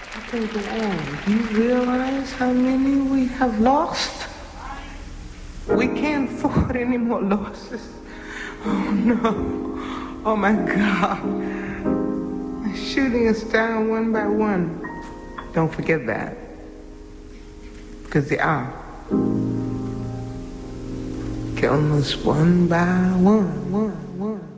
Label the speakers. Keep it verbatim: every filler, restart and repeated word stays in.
Speaker 1: Okay, go on. Do you realize how many we have lost? We can't afford any more losses. Oh no. Oh my God. They're shooting us down one by one. Don't forget that. Because they are. Killing us one by one, one, one.